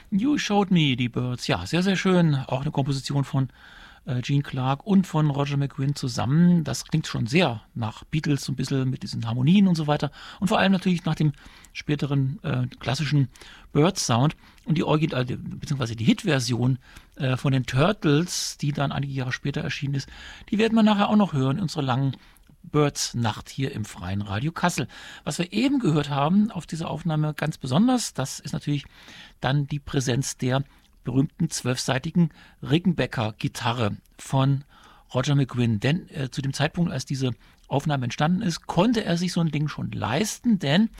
You Showed Me, die Birds. Ja, sehr, sehr schön. Auch eine Komposition von Gene Clark und von Roger McGuinn zusammen. Das klingt schon sehr nach Beatles, so ein bisschen mit diesen Harmonien und so weiter. Und vor allem natürlich nach dem späteren klassischen Birds-Sound. Und die beziehungsweise die Hit-Version von den Turtles, die dann einige Jahre später erschienen ist, die werden wir nachher auch noch hören in unserer langen Birds-Nacht hier im Freien Radio Kassel. Was wir eben gehört haben auf dieser Aufnahme ganz besonders, das ist natürlich dann die Präsenz der berühmten 12-seitigen Rickenbacker-Gitarre von Roger McGuinn. Denn zu dem Zeitpunkt, als diese Aufnahme entstanden ist, konnte er sich so ein Ding schon leisten, denn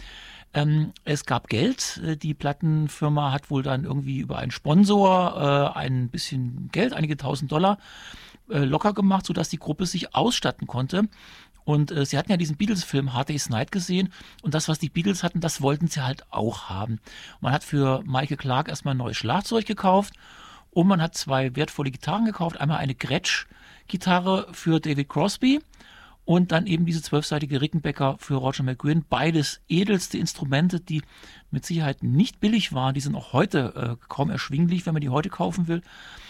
es gab Geld. Die Plattenfirma hat wohl dann irgendwie über einen Sponsor ein bisschen Geld, einige $1000 locker gemacht, sodass die Gruppe sich ausstatten konnte. Und sie hatten ja diesen Beatles-Film Hard Day's Night gesehen und das, was die Beatles hatten, das wollten sie halt auch haben. Man hat für Michael Clarke erstmal ein neues Schlagzeug gekauft und man hat 2 wertvolle Gitarren gekauft. Einmal eine Gretsch-Gitarre für David Crosby und dann eben diese 12-seitige Rickenbacker für Roger McGuinn. Beides edelste Instrumente, die mit Sicherheit nicht billig waren. Die sind auch heute kaum erschwinglich, wenn man die heute kaufen will.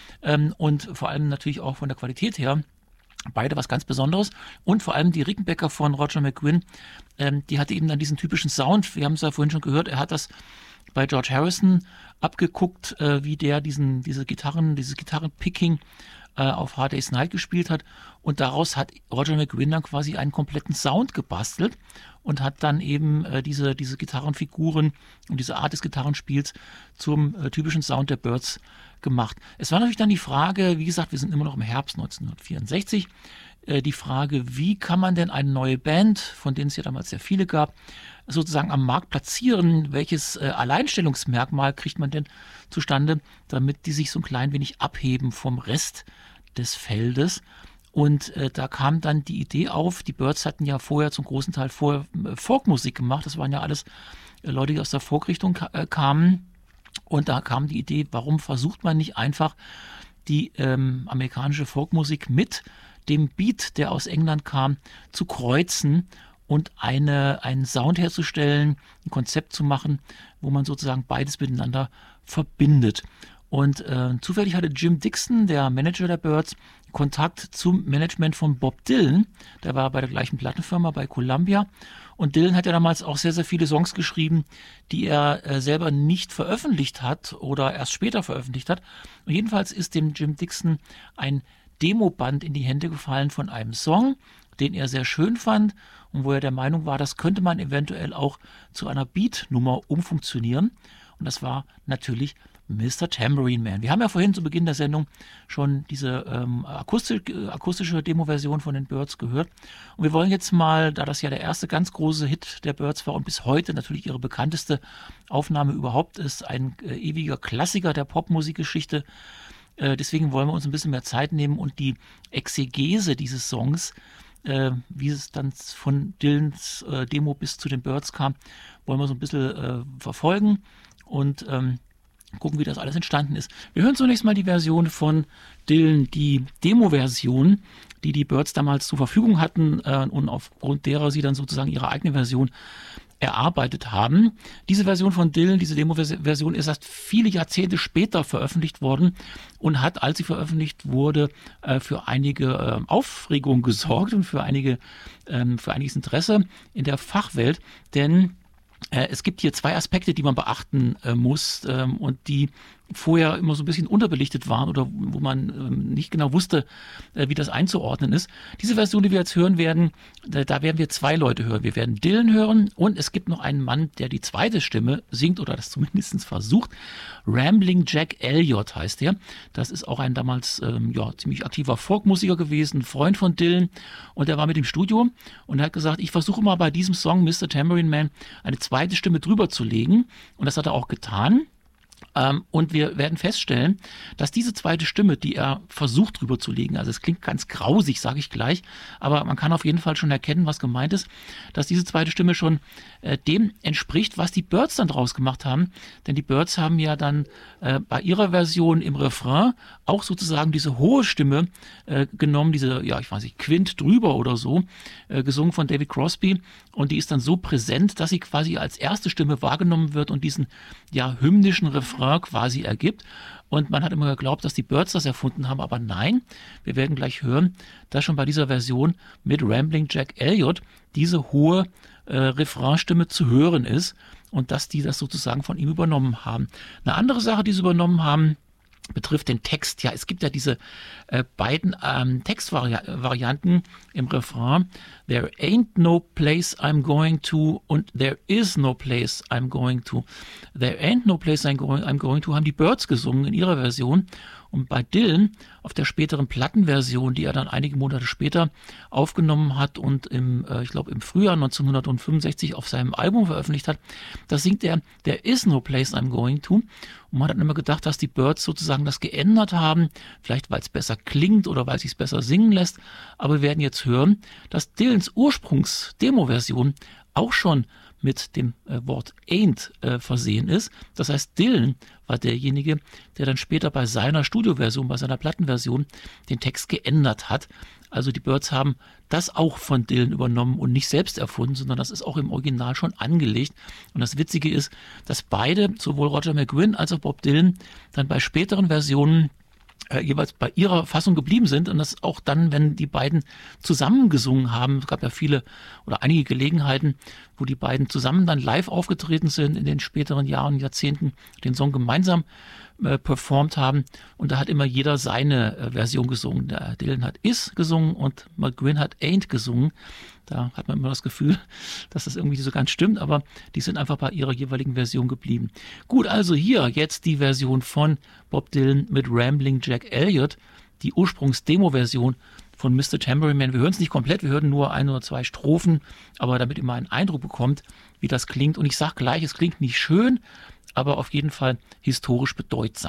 Und vor allem natürlich auch von der Qualität her. Beide was ganz Besonderes und vor allem die Rickenbacker von Roger McGuinn, die hatte eben dann diesen typischen Sound. Wir haben es ja vorhin schon gehört, er hat das bei George Harrison abgeguckt, wie der dieses Gitarrenpicking auf Hard Day's Night gespielt hat und daraus hat Roger McGuinn dann quasi einen kompletten Sound gebastelt und hat dann eben diese Gitarrenfiguren und diese Art des Gitarrenspiels zum typischen Sound der Birds gemacht. Es war natürlich dann die Frage, wie gesagt, wir sind immer noch im Herbst 1964, die Frage, wie kann man denn eine neue Band, von denen es ja damals sehr viele gab, sozusagen am Markt platzieren? Welches Alleinstellungsmerkmal kriegt man denn zustande, damit die sich so ein klein wenig abheben vom Rest des Feldes? Und da kam dann die Idee auf, die Birds hatten ja vorher zum großen Teil Folkmusik gemacht, das waren ja alles Leute, die aus der Folkrichtung kamen. Und da kam die Idee, warum versucht man nicht einfach die amerikanische Folkmusik mit dem Beat, der aus England kam, zu kreuzen und einen Sound herzustellen, ein Konzept zu machen, wo man sozusagen beides miteinander verbindet. Und zufällig hatte Jim Dixon, der Manager der Birds, Kontakt zum Management von Bob Dylan. Der war bei der gleichen Plattenfirma, bei Columbia. Und Dylan hat ja damals auch sehr, sehr viele Songs geschrieben, die er selber nicht veröffentlicht hat oder erst später veröffentlicht hat. Und jedenfalls ist dem Jim Dixon ein Demoband in die Hände gefallen von einem Song, den er sehr schön fand und wo er der Meinung war, das könnte man eventuell auch zu einer Beat-Nummer umfunktionieren. Und das war natürlich Mr. Tambourine Man. Wir haben ja vorhin zu Beginn der Sendung schon diese akustische Demo-Version von den Birds gehört. Und wir wollen jetzt mal, da das ja der erste ganz große Hit der Birds war und bis heute natürlich ihre bekannteste Aufnahme überhaupt ist, ein ewiger Klassiker der Popmusikgeschichte, deswegen wollen wir uns ein bisschen mehr Zeit nehmen und die Exegese dieses Songs, wie es dann von Dylans Demo bis zu den Birds kam, wollen wir so ein bisschen verfolgen und gucken, wie das alles entstanden ist. Wir hören zunächst mal die Version von Dylan, die Demo-Version, die die Birds damals zur Verfügung hatten und aufgrund derer sie dann sozusagen ihre eigene Version erarbeitet haben. Diese Version von Dylan, diese Demo-Version ist erst viele Jahrzehnte später veröffentlicht worden und hat, als sie veröffentlicht wurde, für einige Aufregung gesorgt und für einiges Interesse in der Fachwelt, denn es gibt hier 2 Aspekte, die man beachten muss und die vorher immer so ein bisschen unterbelichtet waren oder wo man nicht genau wusste, wie das einzuordnen ist. Diese Version, die wir jetzt hören werden, da werden wir 2 Leute hören. Wir werden Dylan hören und es gibt noch einen Mann, der die zweite Stimme singt oder das zumindest versucht. Rambling Jack Elliott heißt er. Das ist auch ein damals ziemlich aktiver Folkmusiker gewesen, Freund von Dylan und der war mit im Studio und er hat gesagt, ich versuche mal bei diesem Song Mr. Tambourine Man eine zweite Stimme drüber zu legen und das hat er auch getan. Und wir werden feststellen, dass diese zweite Stimme, die er versucht drüber zu legen, also es klingt ganz grausig, sage ich gleich, aber man kann auf jeden Fall schon erkennen, was gemeint ist, dass diese zweite Stimme schon dem entspricht, was die Birds dann draus gemacht haben. Denn die Birds haben ja dann bei ihrer Version im Refrain auch sozusagen diese hohe Stimme genommen, diese, Quint drüber oder so, gesungen von David Crosby. und die ist dann so präsent, dass sie quasi als erste Stimme wahrgenommen wird und diesen hymnischen Refrain quasi ergibt. Und man hat immer geglaubt, dass die Byrds das erfunden haben, aber nein, wir werden gleich hören, dass schon bei dieser Version mit Rambling Jack Elliott diese hohe Refrainstimme zu hören ist und dass die das sozusagen von ihm übernommen haben. Eine andere Sache, die sie übernommen haben, betrifft den Text. Ja, es gibt ja diese beiden Textvarianten im Refrain. There ain't no place I'm going to und there is no place I'm going to. There ain't no place I'm going to haben die Byrds gesungen in ihrer Version. Und bei Dylan auf der späteren Plattenversion, die er dann einige Monate später aufgenommen hat und ich glaube im Frühjahr 1965 auf seinem Album veröffentlicht hat, da singt er There is no place I'm going to. Und man hat dann immer gedacht, dass die Byrds sozusagen das geändert haben, vielleicht weil es besser klingt oder weil es sich besser singen lässt. Aber wir werden jetzt hören, dass Dylans Ursprungs-Demo-Version auch schon mit dem Wort ain't versehen ist. Das heißt, Dylan war derjenige, der dann später bei seiner Studioversion, bei seiner Plattenversion den Text geändert hat. Also die Byrds haben das auch von Dylan übernommen und nicht selbst erfunden, sondern das ist auch im Original schon angelegt. Und das Witzige ist, dass beide, sowohl Roger McGuinn als auch Bob Dylan, dann bei späteren Versionen jeweils bei ihrer Fassung geblieben sind und das auch dann, wenn die beiden zusammen gesungen haben, es gab ja viele oder einige Gelegenheiten, wo die beiden zusammen dann live aufgetreten sind in den späteren Jahren, Jahrzehnten, den Song gemeinsam performt haben und da hat immer jeder seine Version gesungen. Der Dylan hat Is gesungen und McGuinn hat Ain't gesungen. Da hat man immer das Gefühl, dass das irgendwie so ganz stimmt, aber die sind einfach bei ihrer jeweiligen Version geblieben. Gut, also hier jetzt die Version von Bob Dylan mit Rambling Jack Elliott, die Ursprungs-Demo-Version von Mr. Tambourine Man. Wir hören es nicht komplett, wir hören nur 1 oder 2 Strophen, aber damit ihr mal einen Eindruck bekommt, wie das klingt. Und ich sage gleich, es klingt nicht schön, aber auf jeden Fall historisch bedeutsam.